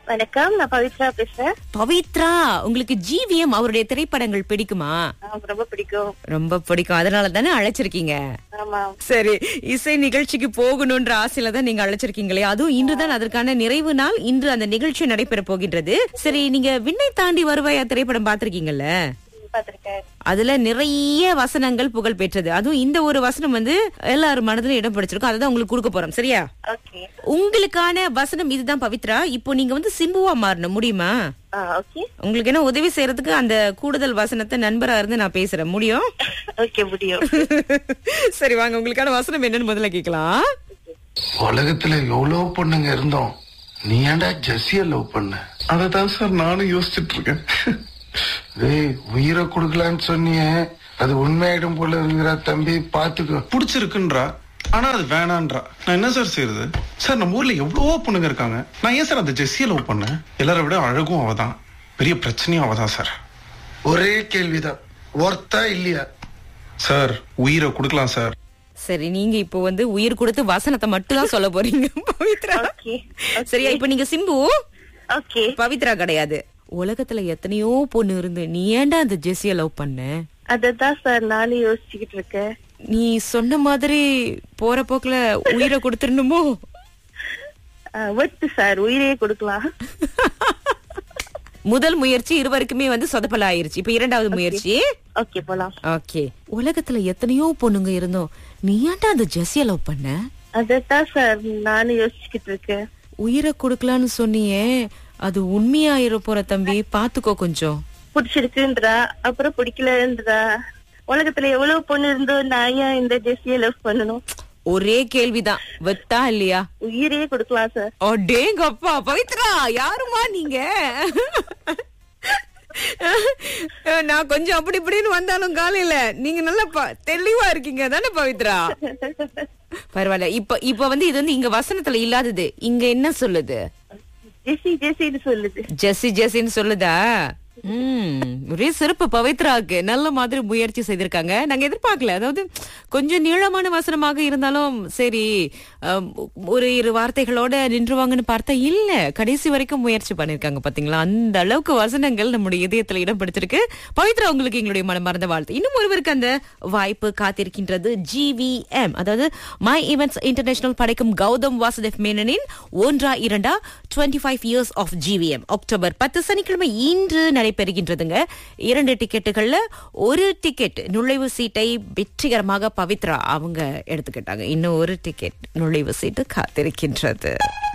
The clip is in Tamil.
வணக்கம், நான் பவித்ரா பேசுறேன். பவித்ரா, உங்களுக்கு ஜிவிஎம் அவருடைய திரைப்படங்கள் பிடிக்குமா? ரொம்ப பிடிக்கும். ரொம்ப பிடிக்கும், அதனால தானே அழைச்சிருக்கீங்க. ஆமா. சரி, இசை நிகழ்ச்சிக்கு போகணும்ன்ற ஆசையில தான் நீங்க அழைச்சிருக்கீங்களே. அதுவும் இன்றுதான் அதற்கான நிறைவு நாள். இன்று அந்த நிகழ்ச்சி நடைபெற போகின்றது. சரி, நீங்க விண்ணை தாண்டி வருவாயா திரைப்படம் பாத்திருக்கீங்கல்ல? பாத்திருக்கேன். அதுல நிறைய வசனங்கள் புகழ் பெற்றது. அதுவும் இந்த ஒரு வசனம் எல்லாரும் மனதிலும் இடம் பிடிச்சிருக்கும். அதான் உங்களுக்கு கொடுக்க போறோம். சரியா? ஓகே. உங்களுக்கான வசனம் இதுதான் பவித்ரா. இப்போ நீங்க சிம்புவா மாறணும், முடியுமா? ஓகே. உங்களுக்கு என்ன உதவி செய்யறதுக்கு அந்த கூடுதல் வசனத்தை நண்பரா இருந்து நான் பேசுறேன். முடியும்? ஓகே, முடியும். சரி, வாங்க, உங்களுக்கான வசனம் என்னன்னு முதல்ல கேட்கலாம். உலகத்துல எவ்வளவு பொண்ணுங்க இருந்தோம், நீ ஏன்டா ஜெஸ்ஸிய லவ் பண்ண? அததான் சார் நானும் யோசிச்சுட்டு இருக்கேன். உயிரை கொடுக்கலான்னு சொன்னியே, அது உண்மையாயிடும் போல இருக்கிற தம்பி, பாத்துக்கோ. பிடிச்சிருக்குன்றா, ஆனா அது வேணான்றா. நான் என்ன சார் செய்யறது? சார், நம்ம ஊர்ல எவ்வளவோ பொண்ணுங்க இருக்காங்க. நான் ஏன் சார் அந்த ஜெஸ்ஸிய லவ் பண்ணேன்? எல்லாரை விட அழகும் அவதான், பெரிய பிரச்சனையும் அவதான் சார். ஒரே கேள்விதான், ஒர்த்தா இல்லையா? சார், உயிரை கொடுக்கலாம் சார். சரி, நீங்க இப்போ உயிர் கொடுத்து வசனத்தை மட்டும் தான் சொல்ல போறீங்க பவித்ரா. சரியா? இப்ப நீங்க சிம்பு. ஓகே. பவித்ரா கிடையாது. உலகத்துல எத்தனையோ பொண்ணு இருந்து நீ ஏன்டா அந்த ஜெஸ்ஸிய லவ் பண்ண? அததான் சார் நானும் யோசிச்சுக்கிட்டு இருக்கேன். நீ சொன்ன மாதிரி போற போக்குல உயிரை கொடுத்துடணுமோ? ஒத்து சார், உயிரையே கொடுக்கலாம். முதல் முயற்சி இருவருக்குமே சொதப்பல ஆயிருச்சு. இப்ப இரண்டாவது முயற்சி. ஓகே, போலாம். ஓகே. உலகத்துல எத்தனையோ பொண்ணுங்க இருந்தோம், நீ ஏன்டா அந்த ஜெஸ்ஸிய லவ் பண்ண? அததான் சார் நானும் யோசிச்சுக்கிட்டு இருக்கேன். உயிரை கொடுக்கலான்னு சொன்னியே, அது உண்மையாயிர போற தம்பி, பாத்துக்கோ கொஞ்சம். பிடிச்சிருக்குன்றா, அப்புறம் பிடிக்கலன்றா. உலகத்துல எவ்வளவு பொண்ணு இருந்தோம், நான் ஏன் இந்த ஜெஸ்ஸிய லவ் பண்ணணும்? ஒரே கேள்விதான், வெத்தா இல்லையா? உயிரையே கொடுக்கலாம் சார். அடேங்கப்பா பவித்ரா, யாருமா நீங்க? நான் கொஞ்சம் அப்படி இப்படின்னு வந்தாலும் காலையில நீங்க நல்லா தெளிவா இருக்கீங்க தானே பவித்ரா? பரவாயில்ல. இப்ப இது இங்க வசனத்துல இல்லாதது, இங்க என்ன சொல்லுது? ஜெஸ்ஸி ஜெஸ்ஸின்னு சொல்லுது. ஜெஸ்ஸி ஜெஸ்ஸின்னு சொல்லுதா? ஒரே சிறப்பு பவித்ராக்கு. நல்ல மாதிரி முயற்சி செய்திருக்காங்க. நாங்க எதிர்பார்க்கல. அதாவது கொஞ்சம் நீளமான வசனமாக இருந்தாலும் சரி, ஒரு இரு வார்த்தைகளோட நின்றுவாங்கன்னு பார்த்தா இல்ல, கடைசி வரைக்கும் முயற்சி பண்ணிருக்காங்க. பாத்தீங்களா? அந்த அளவுக்கு வசனங்கள் நம்முடைய இதயத்துல இடம் பிடிச்சிருக்கு. பவித்ரா, உங்களுக்கு எங்களுடைய மனமார்ந்த வாழ்த்து. இன்னும் ஒருவருக்கு அந்த வாய்ப்பு காத்திருக்கின்றது. GVM, அதாவது மை ஈவென்ட்ஸ் இன்டர்நேஷனல் படைக்கும் Gautham Vasudev மேனனின் 25 years of GVM October 10 சனிக்கிழமை இன்று நடைபெறுகின்றதுங்க. 2 டிக்கெட்டுகள்ல ஒரு டிக்கெட் நுழைவு சீட்டை வெற்றிகரமாக பவித்ரா அவங்க எடுத்துக்கிட்டாங்க. இன்னும் ஒரு டிக்கெட் நுழைவு சீட்டு காத்திருக்கின்றது.